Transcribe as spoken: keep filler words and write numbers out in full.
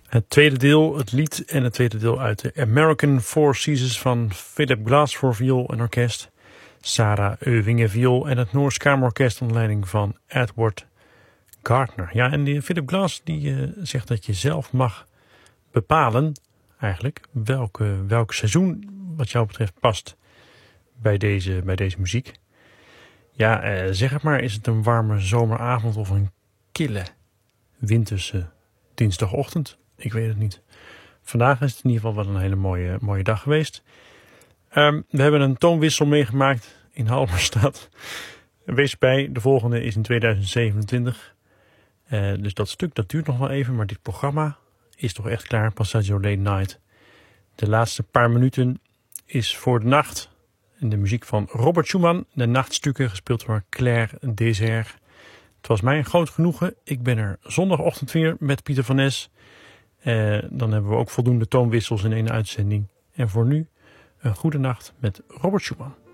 Het tweede deel, het lied en het tweede deel uit de American Four Seasons van Philip Glass voor viool en orkest. Sarah Euwinge viool en het Noors Kamerorkest onder leiding van Edward Gardner. Ja, en die Philip Glass die uh, zegt dat je zelf mag bepalen eigenlijk welke, welk seizoen wat jou betreft past bij deze, bij deze muziek. Ja, uh, zeg het maar, is het een warme zomeravond of een kille winterse dinsdagochtend? Ik weet het niet. Vandaag is het in ieder geval wel een hele mooie, mooie dag geweest. Um, we hebben een toonwissel meegemaakt in Halberstad. Wees bij, de volgende is in tweeduizend zevenentwintig. Uh, dus dat stuk dat duurt nog wel even, maar dit programma is toch echt klaar. Passaggio Late Night. De laatste paar minuten is voor de nacht. En de muziek van Robert Schumann. De nachtstukken gespeeld door Claire Deser. Het was mij een groot genoegen. Ik ben er zondagochtend weer met Pieter van Nes. Uh, dan hebben we ook voldoende toonwissels in één uitzending. En voor nu een goede nacht met Robert Schumann.